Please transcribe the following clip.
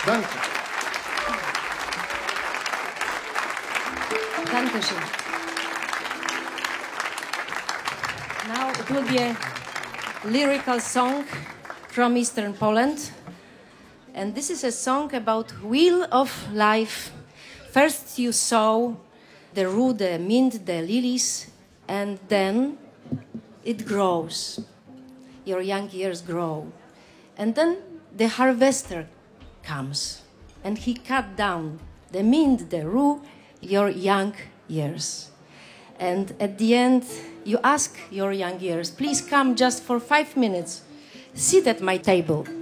Danke. Dankeschön. Now it will be a lyrical song from Eastern Poland. And this is a song about wheel of life. First you sow the rue, the mint, the lilies, and then it grows. Your young years grow. And then the harvester comes, and he cut down the mint, the rue, your young years. And at the end, you ask your young years, please come just for 5 minutes, sit at my table.